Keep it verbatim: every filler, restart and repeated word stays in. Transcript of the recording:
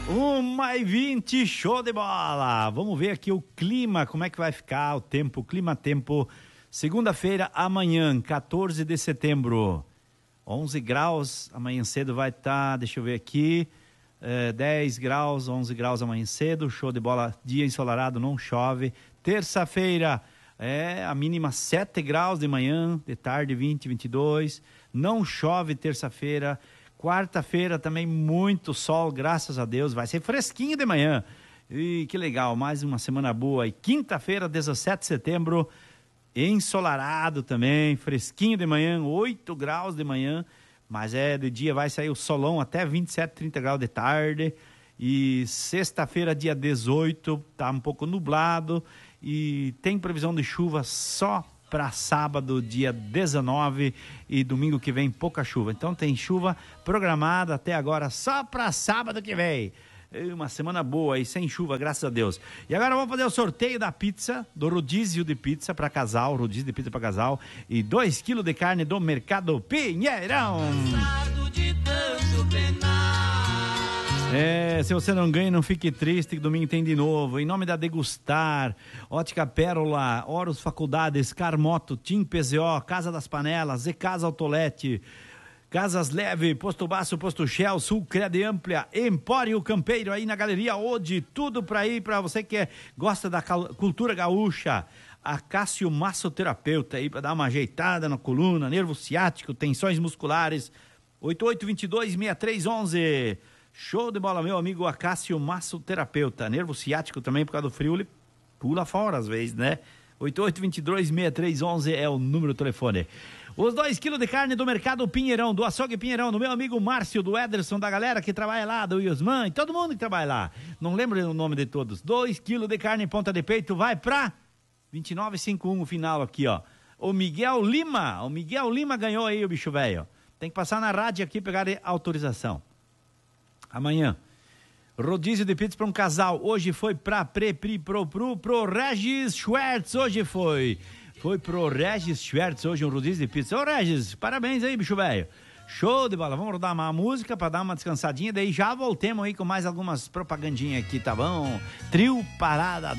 uma e vinte, show de bola. Vamos ver aqui o clima, como é que vai ficar o tempo, clima-tempo. Segunda-feira, amanhã, quatorze de setembro. onze graus, amanhã cedo vai estar, tá, deixa eu ver aqui, é, dez graus, onze graus amanhã cedo, show de bola, dia ensolarado, não chove. Terça-feira, é, a mínima sete graus de manhã, de tarde vinte, vinte e dois, não chove terça-feira. Quarta-feira também muito sol, graças a Deus, vai ser fresquinho de manhã. E que legal, mais uma semana boa. E quinta-feira, dezessete de setembro, ensolarado também, fresquinho de manhã, oito graus de manhã, mas é de dia vai sair o solão até vinte e sete, trinta graus de tarde. E sexta-feira, dia dezoito, tá um pouco nublado e tem previsão de chuva só para sábado, dia dezenove, e domingo que vem pouca chuva. Então tem chuva programada até agora só para sábado que vem. Uma semana boa aí, sem chuva, graças a Deus. E agora vamos fazer o sorteio da pizza, do rodízio de pizza para casal, rodízio de pizza para casal, e dois quilos de carne do Mercado Pinheirão. De tanto penar. É, se você não ganha, não fique triste, que domingo tem de novo. Em nome da Degustar, Ótica Pérola, Horus Faculdades, Carmoto, Tim P Z O, Casa das Panelas, Z Casa Autolete, Casas Leve, Posto Baço, Posto Shell, Sul Crede Amplia, Empório Campeiro, aí na Galeria Ode, tudo para ir, para você que é, gosta da cultura gaúcha. A Cássio Massoterapeuta aí, para dar uma ajeitada na coluna, nervo ciático, tensões musculares, oito oito dois dois, seis três um um. Show de bola, meu amigo Acácio Massoterapeuta. Nervo ciático também, por causa do frio, ele pula fora às vezes, né? oito oito dois dois, seis três um um é o número do telefone. Os dois quilos de carne do Mercado Pinheirão, do Açougue Pinheirão, do meu amigo Márcio, do Ederson, da galera que trabalha lá, do Yosman, todo mundo que trabalha lá. Não lembro o nome de todos. dois quilos de carne em ponta de peito, vai pra vinte e nove cinquenta e um o final aqui, ó. O Miguel Lima, o Miguel Lima ganhou aí o bicho velho. Tem que passar na rádio aqui e pegar a autorização. Amanhã, rodízio de pizza para um casal. Hoje foi para Pre, Pri, Pro, Pro, Pro Regis Schwertz. Hoje foi. Foi pro Regis Schwertz. Hoje um rodízio de pizza. Ô Regis, parabéns aí, bicho velho. Show de bola. Vamos rodar uma música para dar uma descansadinha. Daí já voltemos aí com mais algumas propagandinhas aqui, tá bom? Trio Parada.